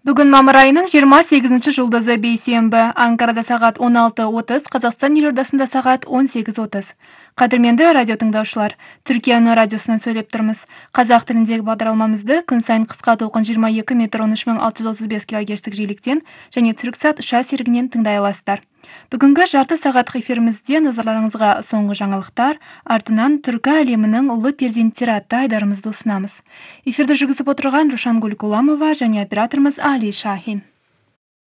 Бүгін мамыр айының 28 жұлдызы бейсенбі. Анкарада сағат 16:30, Қазақстан елордасында сағат 18:30. Қадірменді радио тыңдаушылар, Түркияны радиосынан сөйлеп тұрмыз. Қазақ тіліндегі бағдарламамызды күн сайын қысқа толқын 22 метр 13635 кГц жиіліктен және Түрксат ұша серігінен тыңдай аласыздар. Бүгінгі жарты сағаттық эфирімізде назарларыңызға соңғы жаңалықтар, артынан түркі әлемінің ұлы перзенттері атты айдарымызды ұсынамыз. Эфирді жүргізіп отырған Рушангүл Куламова және операторымыз Али Шахин.